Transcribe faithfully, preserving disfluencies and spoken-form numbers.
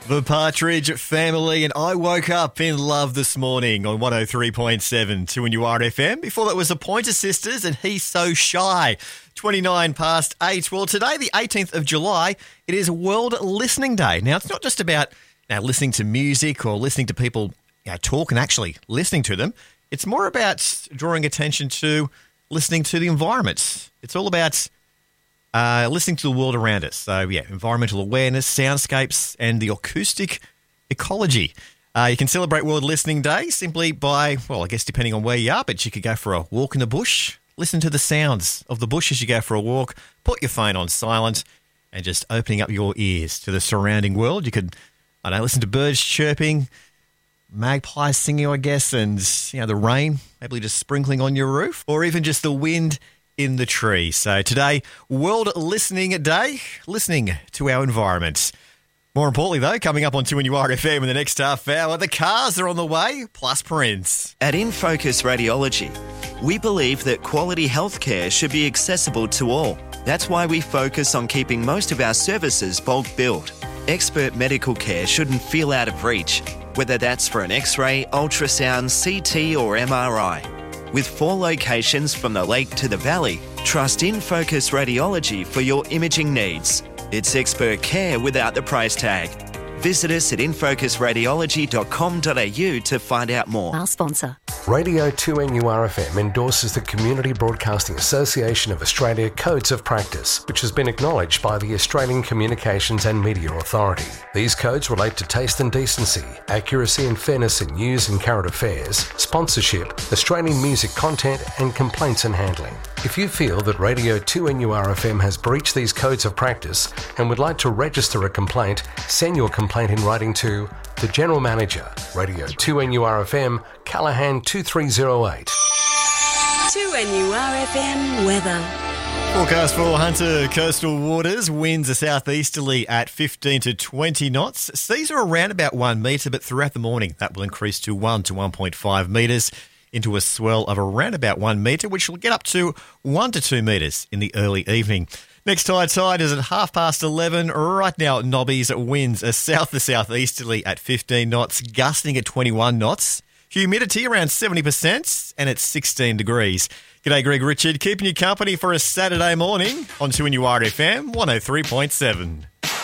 The Partridge Family, and I woke up in love this morning on one oh three point seven two N U R F M. Before that was the Pointer Sisters and He's So Shy. twenty-nine past eight. Well, today, the eighteenth of July, it is World Listening Day. Now, it's not just about you know, listening to music or listening to people you know, talk and actually listening to them. It's more about drawing attention to listening to the environment. It's all about Uh, listening to the world around us. So, yeah, environmental awareness, soundscapes, and the acoustic ecology. Uh, you can celebrate World Listening Day simply by, well, I guess depending on where you are, but you could go for a walk in the bush, listen to the sounds of the bush as you go for a walk, put your phone on silent, and just opening up your ears to the surrounding world. You could, I don't know, listen to birds chirping, magpies singing, I guess, and, you know, the rain maybe just sprinkling on your roof, or even just the wind in the tree. So today, World Listening Day, listening to our environment. More importantly, though, coming up on two N U R F M in the next half hour, the cars are on the way, plus Prince. At InFocus Radiology, we believe that quality healthcare should be accessible to all. That's why we focus on keeping most of our services bulk billed. Expert medical care shouldn't feel out of reach, whether that's for an X-ray, ultrasound, C T or M R I. With four locations from the lake to the valley, trust InFocus Radiology for your imaging needs. It's expert care without the price tag. Visit us at infocus radiology dot com dot a u to find out more. Our sponsor. Radio two N U R F M endorses the Community Broadcasting Association of Australia Codes of Practice, which has been acknowledged by the Australian Communications and Media Authority. These codes relate to taste and decency, accuracy and fairness in news and current affairs, sponsorship, Australian music content, and complaints and handling. If you feel that Radio two N U R F M has breached these codes of practice and would like to register a complaint, send your complaint in writing to the General Manager, Radio two N U R F M, Callaghan two three zero eight. two N U R F M weather. Forecast for Hunter coastal waters. Winds are southeasterly at fifteen to twenty knots. Seas are around about one metre, but throughout the morning that will increase to one to one point five metres, into a swell of around about one metre, which will get up to one to two metres in the early evening. Next high tide is at half past eleven. Right now, Nobby's winds are south to southeasterly at fifteen knots, gusting at twenty-one knots. Humidity around seventy percent, and it's sixteen degrees. G'day, Greg Richard, keeping you company for a Saturday morning on two N U R F M one oh three point seven.